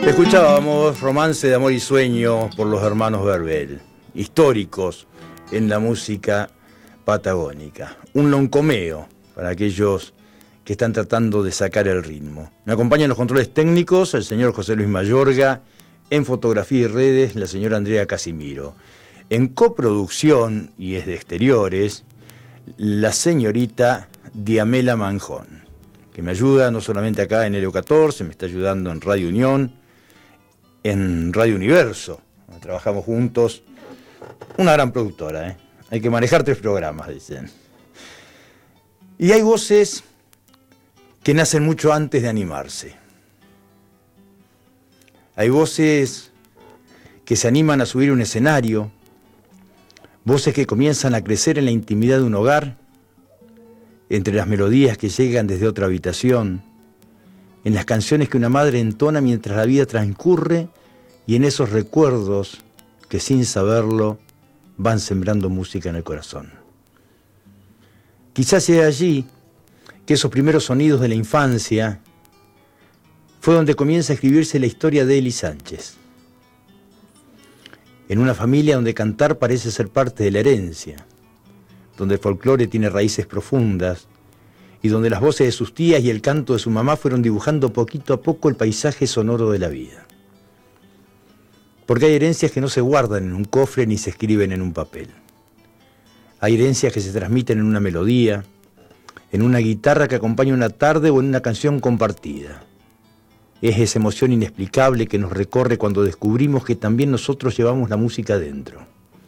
Escuchábamos Romance de Amor y Sueño por los hermanos Verbel, históricos en la música patagónica. Un loncomeo para aquellos que están tratando de sacar el ritmo. Me acompañan los controles técnicos el señor José Luis Mayorga, en fotografía y redes la señora Andrea Casimiro. En coproducción, y es de exteriores, la señorita Diamela Manjón, que me ayuda no solamente acá en Helio 14, me está ayudando en Radio Unión, en Radio Universo, donde trabajamos juntos. Una gran productora, ¿eh? Hay que manejar 3 programas, dicen. Y hay voces que nacen mucho antes de animarse. Hay voces que se animan a subir un escenario, voces que comienzan a crecer en la intimidad de un hogar, entre las melodías que llegan desde otra habitación, en las canciones que una madre entona mientras la vida transcurre y en esos recuerdos que sin saberlo van sembrando música en el corazón. Quizás sea allí que esos primeros sonidos de la infancia fue donde comienza a escribirse la historia de Eli Sánchez. En una familia donde cantar parece ser parte de la herencia, donde el folclore tiene raíces profundas y donde las voces de sus tías y el canto de su mamá fueron dibujando poquito a poco el paisaje sonoro de la vida. Porque hay herencias que no se guardan en un cofre ni se escriben en un papel. Hay herencias que se transmiten en una melodía, en una guitarra que acompaña una tarde o en una canción compartida. Es esa emoción inexplicable que nos recorre cuando descubrimos que también nosotros llevamos la música dentro.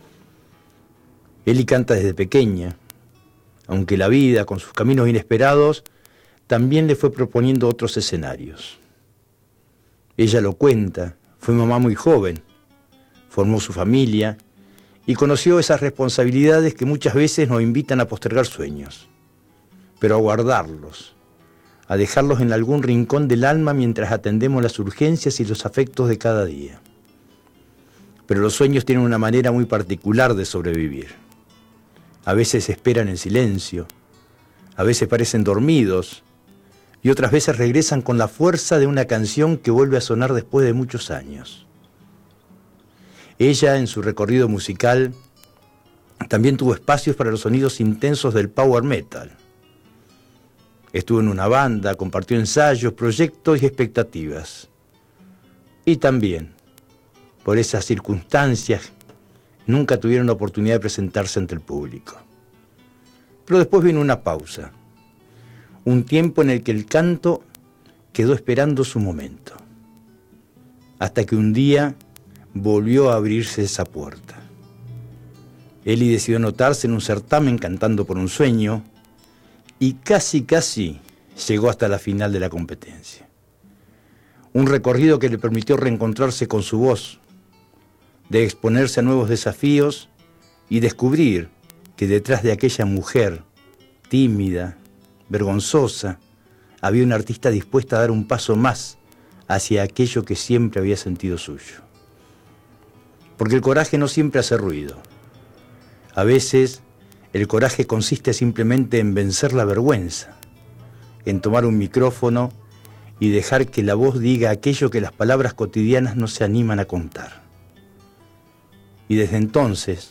Eli canta desde pequeña, aunque la vida, con sus caminos inesperados, también le fue proponiendo otros escenarios. Ella lo cuenta, fue mamá muy joven, formó su familia y conoció esas responsabilidades que muchas veces nos invitan a postergar sueños, pero a guardarlos, a dejarlos en algún rincón del alma mientras atendemos las urgencias y los afectos de cada día. Pero los sueños tienen una manera muy particular de sobrevivir. A veces esperan en silencio, a veces parecen dormidos y otras veces regresan con la fuerza de una canción que vuelve a sonar después de muchos años. Ella, en su recorrido musical, también tuvo espacios para los sonidos intensos del power metal. Estuvo en una banda, compartió ensayos, proyectos y expectativas. Y también, por esas circunstancias, nunca tuvieron la oportunidad de presentarse ante el público. Pero después vino una pausa, un tiempo en el que el canto quedó esperando su momento, hasta que un día volvió a abrirse esa puerta. Eli decidió anotarse en un certamen cantando por un sueño y casi llegó hasta la final de la competencia. Un recorrido que le permitió reencontrarse con su voz, de exponerse a nuevos desafíos y descubrir que detrás de aquella mujer tímida, vergonzosa, había una artista dispuesta a dar un paso más hacia aquello que siempre había sentido suyo. Porque el coraje no siempre hace ruido. A veces el coraje consiste simplemente en vencer la vergüenza, en tomar un micrófono y dejar que la voz diga aquello que las palabras cotidianas no se animan a contar. Y desde entonces,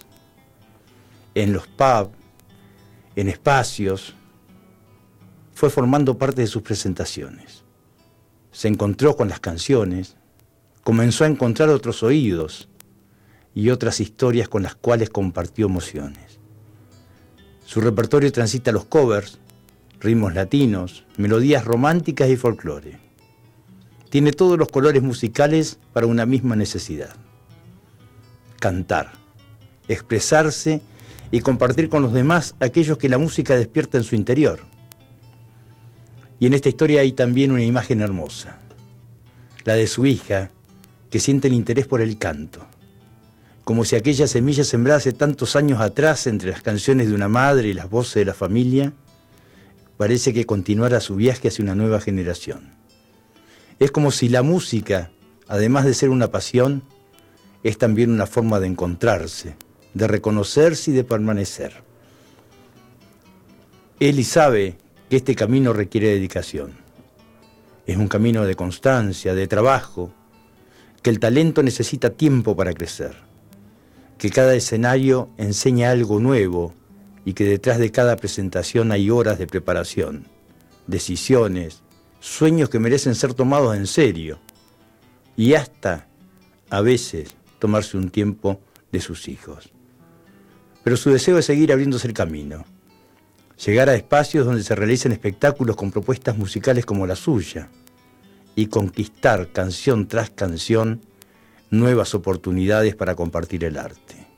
en los pubs, en espacios, fue formando parte de sus presentaciones. Se encontró con las canciones, comenzó a encontrar otros oídos y otras historias con las cuales compartió emociones. Su repertorio transita los covers, ritmos latinos, melodías románticas y folclore. Tiene todos los colores musicales para una misma necesidad: cantar, expresarse y compartir con los demás aquellos que la música despierta en su interior. Y en esta historia hay también una imagen hermosa, la de su hija, que siente el interés por el canto, como si aquella semilla sembrada hace tantos años atrás entre las canciones de una madre y las voces de la familia, parece que continuara su viaje hacia una nueva generación. Es como si la música, además de ser una pasión, es también una forma de encontrarse, de reconocerse y de permanecer. Eli sabe que este camino requiere dedicación. Es un camino de constancia, de trabajo, que el talento necesita tiempo para crecer, que cada escenario enseña algo nuevo y que detrás de cada presentación hay horas de preparación, decisiones, sueños que merecen ser tomados en serio y hasta, a veces, tomarse un tiempo de sus hijos. Pero su deseo es seguir abriéndose el camino, llegar a espacios donde se realicen espectáculos con propuestas musicales como la suya y conquistar canción tras canción nuevas oportunidades para compartir el arte.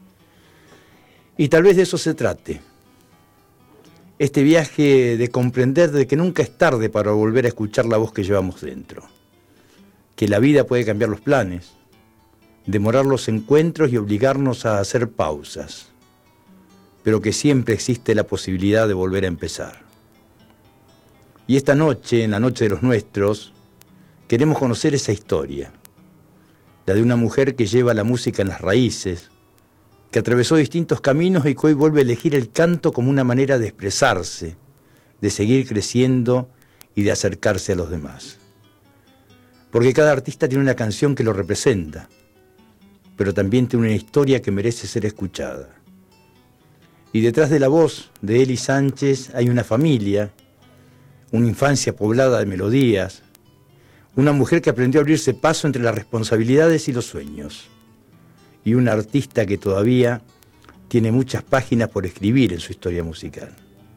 Y tal vez de eso se trate. Este viaje de comprender de que nunca es tarde para volver a escuchar la voz que llevamos dentro. Que la vida puede cambiar los planes, demorar los encuentros y obligarnos a hacer pausas, pero que siempre existe la posibilidad de volver a empezar. Y esta noche, en la noche de los nuestros, queremos conocer esa historia, la de una mujer que lleva la música en las raíces, que atravesó distintos caminos y que hoy vuelve a elegir el canto como una manera de expresarse, de seguir creciendo y de acercarse a los demás. Porque cada artista tiene una canción que lo representa, pero también tiene una historia que merece ser escuchada. Y detrás de la voz de Eli Sánchez hay una familia, una infancia poblada de melodías, una mujer que aprendió a abrirse paso entre las responsabilidades y los sueños, y una artista que todavía tiene muchas páginas por escribir en su historia musical.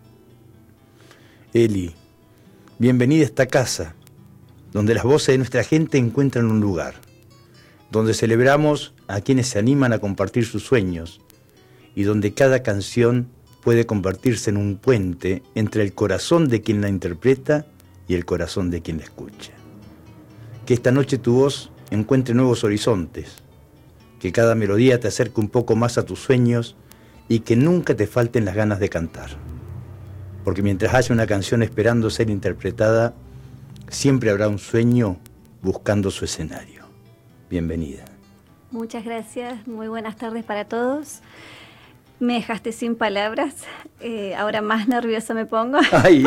Eli, bienvenida a esta casa, donde las voces de nuestra gente encuentran un lugar, donde celebramos a quienes se animan a compartir sus sueños, y donde cada canción puede convertirse en un puente entre el corazón de quien la interpreta y el corazón de quien la escucha. Que esta noche tu voz encuentre nuevos horizontes, que cada melodía te acerque un poco más a tus sueños y que nunca te falten las ganas de cantar. Porque mientras haya una canción esperando ser interpretada, siempre habrá un sueño buscando su escenario. Bienvenida. Muchas gracias, muy buenas tardes para todos. Me dejaste sin palabras, ahora más nerviosa me pongo. Ay,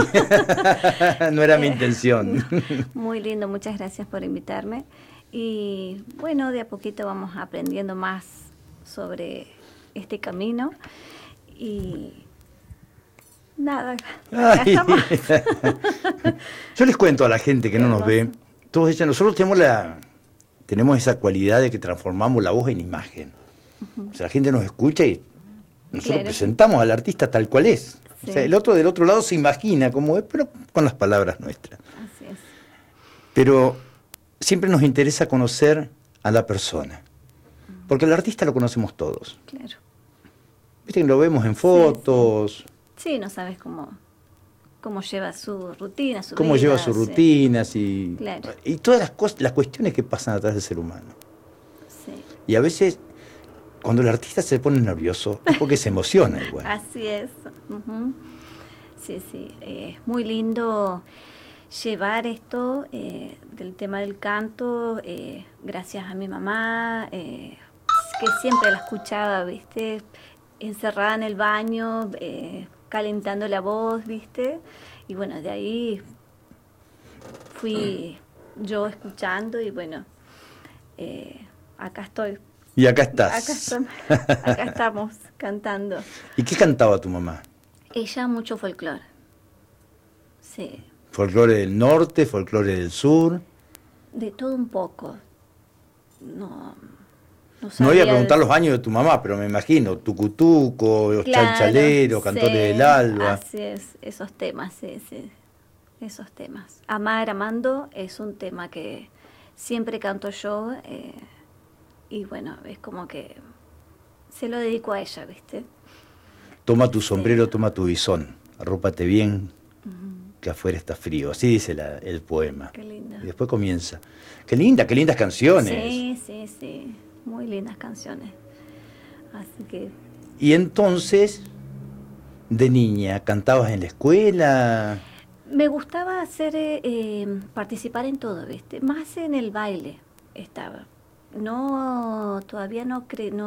no era mi intención. Muy lindo, muchas gracias por invitarme. Y bueno, de a poquito vamos aprendiendo más sobre este camino. Y nada, acá estamos. Yo les cuento a la gente que no nos ve, todos dicen, nosotros tenemos esa cualidad de que transformamos la voz en imagen. O sea, la gente nos escucha y nosotros presentamos al artista tal cual es. Sí. O sea, el otro del otro lado se imagina cómo es, pero con las palabras nuestras. Así es. Pero siempre nos interesa conocer a la persona, porque el artista lo conocemos todos. Claro. Viste que lo vemos en fotos. Sí, no sabes cómo lleva su rutina, su cómo vida, lleva sus rutinas y todas las cuestiones que pasan atrás del ser humano. Sí. Y a veces, cuando el artista se pone nervioso, es porque se emociona igual. Así es. Sí, sí. Es muy lindo llevar esto del tema del canto, gracias a mi mamá, que siempre la escuchaba, ¿viste? Encerrada en el baño, calentando la voz, ¿viste? Y bueno, de ahí fui yo escuchando y bueno, acá estoy. Y acá estás. Acá estamos cantando. ¿Y qué cantaba tu mamá? Ella mucho folclore. Sí. ¿Folclore del norte, folclore del sur? De todo un poco. No voy a preguntar los años de tu mamá, pero me imagino, tucutuco, los chalchaleros, cantores del alba. Así es, esos temas, sí. Esos temas. Amar, amando es un tema que siempre canto yo. Y bueno, es como que se lo dedico a ella, ¿viste? Toma tu sombrero, toma tu bisón, arrópate bien, que afuera está frío. Así dice el poema. Qué lindo. Y después comienza. Qué lindas canciones. Sí, muy lindas canciones. Así que... Y entonces, de niña, ¿cantabas en la escuela? Me gustaba participar en todo, ¿viste? Más en el baile estaba. Todavía no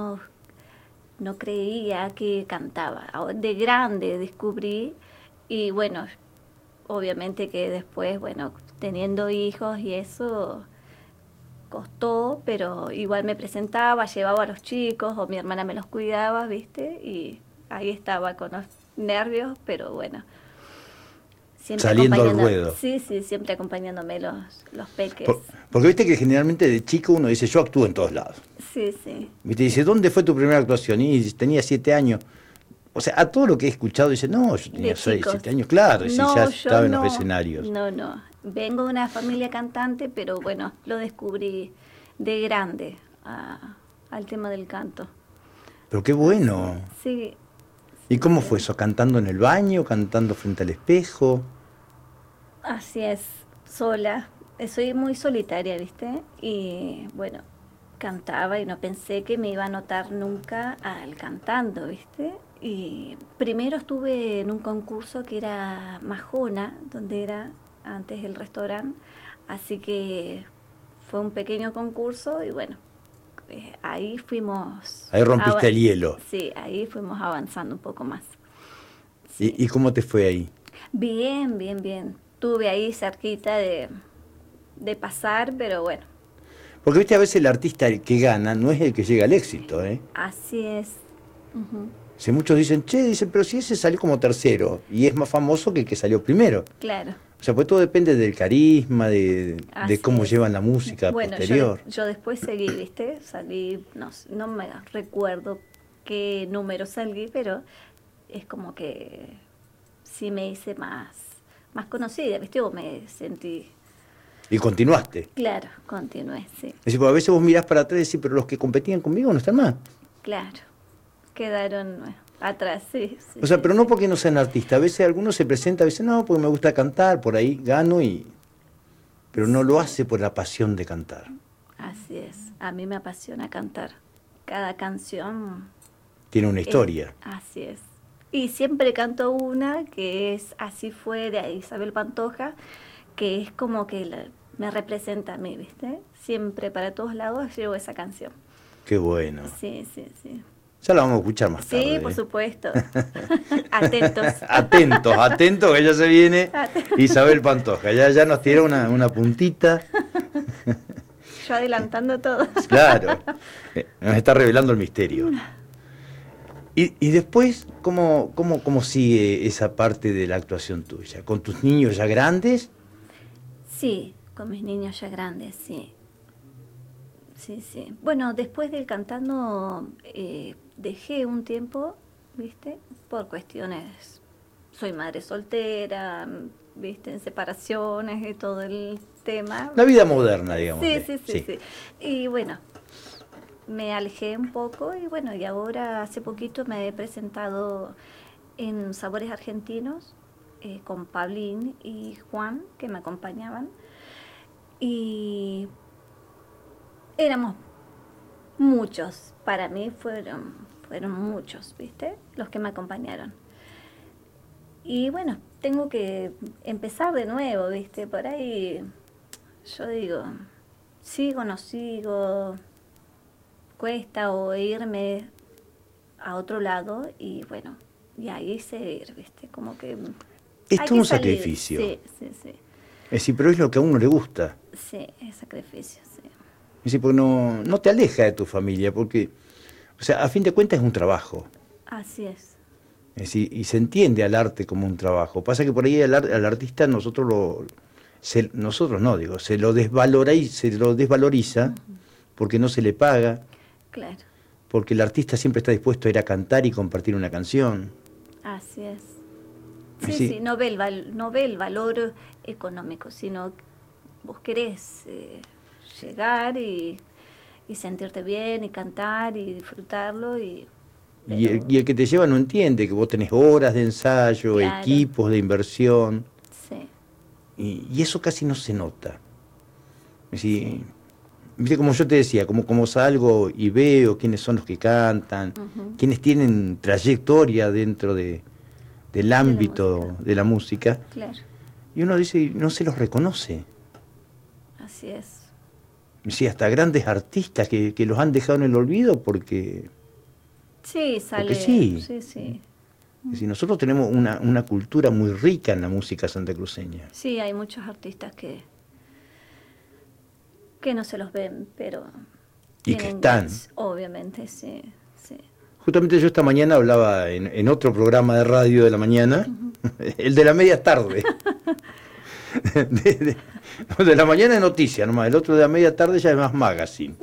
creía que cantaba. De grande descubrí y bueno, obviamente que después, bueno, teniendo hijos y eso, costó, pero igual me presentaba, llevaba a los chicos o mi hermana me los cuidaba, ¿viste? Y ahí estaba con los nervios, pero bueno. Siempre Saliendo al ruedo. Sí, siempre acompañándome los peques. Porque viste que generalmente de chico uno dice, yo actúo en todos lados. Sí. Viste, dice, ¿dónde fue tu primera actuación? Y tenía 7 años. O sea, a todo lo que he escuchado dice, no, yo tenía 6, 7 años, claro, y no, ya estaba en los escenarios. No. Vengo de una familia cantante, pero bueno, lo descubrí de grande al tema del canto. Pero qué bueno. Sí. ¿Y cómo fue eso? ¿Cantando en el baño? ¿Cantando frente al espejo? Así es, sola. Soy muy solitaria, ¿viste? Y bueno, cantaba y no pensé que me iba a notar nunca al cantando, ¿viste? Y primero estuve en un concurso que era Majona, donde era antes el restaurante, así que fue un pequeño concurso y bueno, ahí fuimos... Ahí rompiste el hielo. Sí, ahí fuimos avanzando un poco más. Sí. ¿Y cómo te fue ahí? Bien. Estuve ahí cerquita de pasar, pero bueno. Porque viste, a veces el artista el que gana no es el que llega al éxito, ¿eh? Así es. Uh-huh. Si muchos dicen, pero si ese salió como tercero y es más famoso que el que salió primero. Claro. O sea, pues todo depende del carisma, de cómo llevan la música posterior. Yo después seguí, ¿viste? Salí, no me recuerdo qué número salí, pero es como que sí me hice más conocida, ¿viste? O me sentí... Y continuaste. Claro, continué, sí. Es decir, porque a veces vos mirás para atrás y decís, pero los que competían conmigo no están más. Claro, quedaron atrás, sí. O sea, pero no porque no sean artistas. A veces algunos se presenta, a veces no, porque me gusta cantar, por ahí gano pero no lo hace por la pasión de cantar. Así es, a mí me apasiona cantar. Cada canción... Tiene una historia. Así es. Y siempre canto una que es Así fue, de Isabel Pantoja, que es como que me representa a mí, ¿viste? Siempre para todos lados llevo esa canción. Qué bueno. Sí. Ya la vamos a escuchar más tarde. Sí, por supuesto. Atentos. Atentos, que ya se viene Isabel Pantoja. Ya nos tira una puntita. Yo adelantando todo. Claro, nos está revelando el misterio. Y después, ¿cómo sigue esa parte de la actuación tuya? ¿Con tus niños ya grandes? Sí, con mis niños ya grandes, sí. Sí. Bueno, después del cantando dejé un tiempo, ¿viste? Por cuestiones, soy madre soltera, ¿viste? En separaciones y todo el tema. La vida moderna, digamos. Sí. Y bueno, me alejé un poco y bueno, y ahora hace poquito me he presentado en Sabores Argentinos con Pablín y Juan, que me acompañaban. Y éramos muchos, para mí fueron muchos, ¿viste? Los que me acompañaron. Y bueno, tengo que empezar de nuevo, ¿viste? Por ahí yo digo, sigo o no sigo, cuesta o irme a otro lado y bueno, y ahí seguir, ¿viste? Como que... Es todo un sacrificio. Sí. Es decir, pero es lo que a uno le gusta. Sí, es sacrificio, sí. Es decir, porque no te aleja de tu familia, porque, o sea, a fin de cuentas es un trabajo. Así es. Es decir, y se entiende al arte como un trabajo. Pasa que por ahí al artista se lo desvaloriza Uh-huh. porque no se le paga. Claro. Porque el artista siempre está dispuesto a ir a cantar y compartir una canción. Así es. Sí. Sí, no ve el valor económico, sino vos querés llegar y sentirte bien y cantar y disfrutarlo. Y el que te lleva no entiende que vos tenés horas de ensayo, claro, equipos de inversión. Sí. Y eso casi no se nota. Es decir, viste, como yo te decía, como salgo y veo quiénes son los que cantan, Uh-huh. quiénes tienen trayectoria dentro del ámbito de la música, Claro. y uno dice, no se los reconoce. Así es. Sí, hasta grandes artistas que los han dejado en el olvido porque Sí, sale. sí. Sí. Es decir, nosotros tenemos una cultura muy rica en la música santacruceña. Sí, hay muchos artistas Que no se los ven, pero... Y que están. Obviamente, sí, sí. Justamente yo esta mañana hablaba en otro programa de radio de la mañana, el de la media tarde. de la mañana es noticia nomás, el otro de la media tarde ya es más magazine.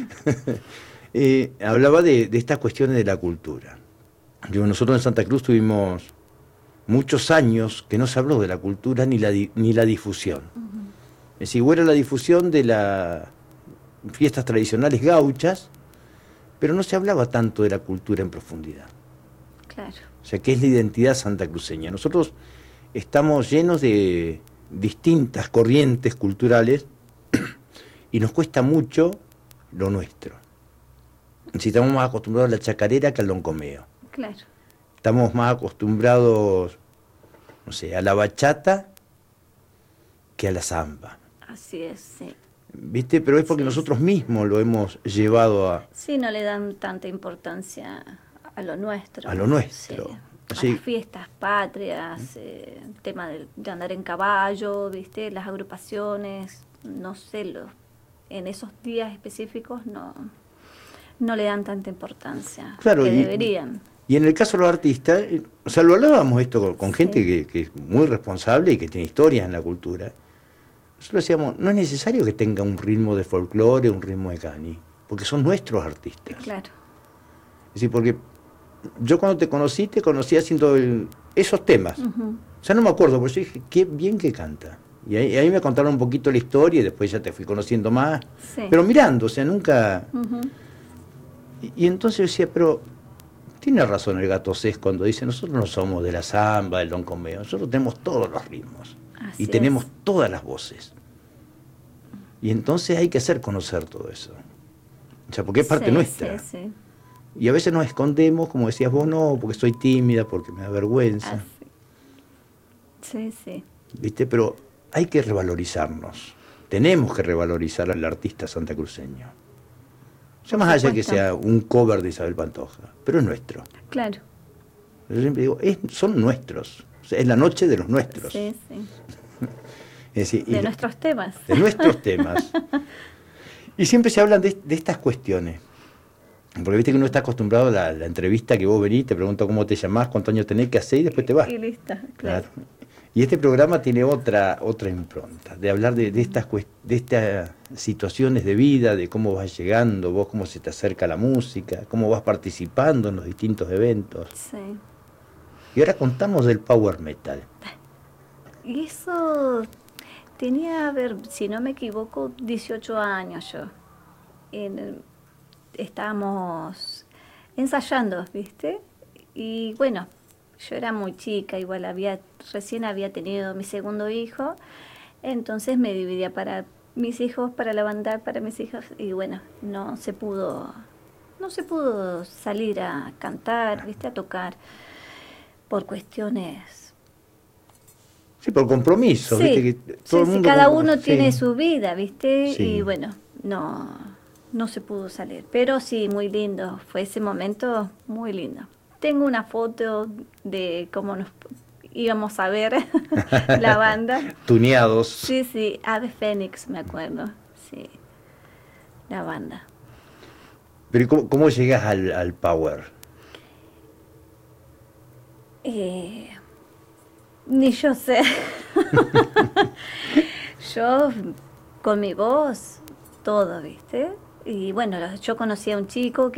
Hablaba de estas cuestiones de la cultura. Nosotros en Santa Cruz tuvimos muchos años que no se habló de la cultura ni la difusión. Es decir, era la difusión de las fiestas tradicionales gauchas, pero no se hablaba tanto de la cultura en profundidad. Claro. O sea, ¿qué es la identidad santacruceña? Nosotros estamos llenos de distintas corrientes culturales y nos cuesta mucho lo nuestro. Si estamos más acostumbrados a la chacarera que al loncomeo. Claro. Estamos más acostumbrados, no sé, a la bachata que a la samba. Así es, sí. ¿Viste? Pero es porque nosotros mismos lo hemos llevado a... Sí, no le dan tanta importancia a lo nuestro. A lo nuestro. Sí. Sí. A las fiestas patrias, el tema de andar en caballo, ¿viste? Las agrupaciones, no sé, en esos días específicos no le dan tanta importancia, claro, que deberían. Y en el caso de los artistas, o sea, lo hablábamos esto con gente que es muy responsable y que tiene historias en la cultura. Nosotros decíamos, no es necesario que tenga un ritmo de folclore, un ritmo de cani, porque son nuestros artistas. Claro. Es decir, porque yo cuando te conocí haciendo esos temas. O sea, no me acuerdo, pero yo dije, qué bien que canta. Y ahí me contaron un poquito la historia y después ya te fui conociendo más. Sí. Pero mirando, o sea, nunca... Y entonces yo decía, pero tiene razón el Gato Cés cuando dice, nosotros no somos de la samba, del loncomeo, nosotros tenemos todos los ritmos. Así y tenemos es. todas las voces. Y entonces hay que hacer conocer todo eso. O sea, porque es parte nuestra. Sí, sí. Y a veces nos escondemos, como decías vos, no, porque soy tímida, porque me da vergüenza. Sí, sí. ¿Viste? Pero hay que revalorizarnos. Tenemos que revalorizar al artista santacruceño. O sea, más allá que sea un cover de Isabel Pantoja, pero es nuestro. Claro. Yo siempre digo, son nuestros. O sea, es la noche de los nuestros. Sí, sí. Es decir, de nuestros temas. De nuestros temas. Y siempre se hablan de estas cuestiones. Porque viste que uno está acostumbrado a la entrevista que vos venís, te pregunto cómo te llamás, cuántos años tenés, qué hacés y después te vas. Y listo, claro. Y este programa tiene otra impronta, de hablar de estas situaciones de vida, de cómo vas llegando, vos cómo se te acerca la música, cómo vas participando en los distintos eventos. Sí. Y ahora contamos del power metal. Y eso tenía, a ver, si no me equivoco, 18 años yo. Estábamos ensayando, ¿viste? Y bueno, yo era muy chica, igual recién había tenido mi segundo hijo, entonces me dividía para mis hijos, para la banda, para mis hijos, y bueno, no se pudo salir a cantar, ¿viste? A tocar, por cuestiones... Sí, por compromiso, sí, ¿viste? Que todo el mundo cada uno tiene sí. su vida, ¿viste? Sí. Y bueno, no se pudo salir. Pero sí, muy lindo. Fue ese momento muy lindo. Tengo una foto de cómo nos íbamos a ver la banda. Tuneados. Sí, sí, Ave Fénix, me acuerdo. Sí, la banda. Pero ¿cómo llegas al power? Ni yo sé. Yo, con mi voz, todo, ¿viste? Y bueno, yo conocí a un chico que